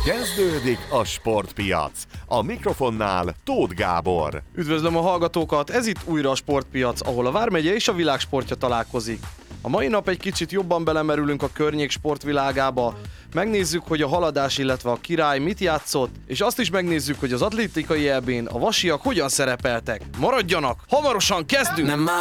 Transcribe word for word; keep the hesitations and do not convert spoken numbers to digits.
Kezdődik a Sportpiac. A mikrofonnál Tóth Gábor. Üdvözlöm a hallgatókat, ez itt újra a Sportpiac, ahol a Vármegye és a világ sportja találkozik. A mai nap egy kicsit jobban belemerülünk a környék sportvilágába, megnézzük, hogy a Haladás, illetve a Király mit játszott, és azt is megnézzük, hogy az atlétikai é bén a vasiak hogyan szerepeltek. Maradjanak, hamarosan kezdünk! Nem